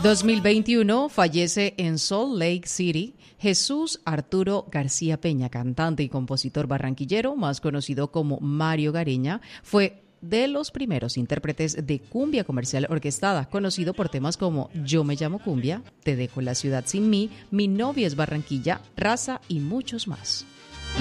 2021 fallece en Salt Lake City Jesús Arturo García Peña, cantante y compositor barranquillero, más conocido como Mario Gareña. Fue de los primeros intérpretes de cumbia comercial orquestada, conocido por temas como Yo me llamo cumbia, Te dejo la ciudad sin mí, Mi novia es Barranquilla, Raza y muchos más.